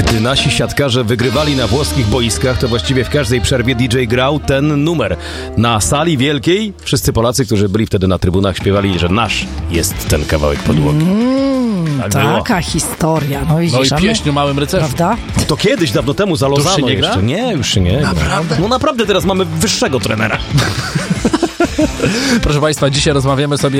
Gdy nasi siatkarze wygrywali na włoskich boiskach, to właściwie w każdej przerwie DJ grał ten numer. Na sali wielkiej wszyscy Polacy, którzy byli wtedy na trybunach, śpiewali, że nasz jest ten kawałek podłogi. Taka historia. No widzisz, i pieśń o Małym Rycerzu. Prawda? To kiedyś, dawno temu za już się Lozano nie gra? jeszcze. Nie, już się nie gra. Naprawdę? No naprawdę teraz mamy wyższego trenera. Proszę Państwa, dzisiaj rozmawiamy sobie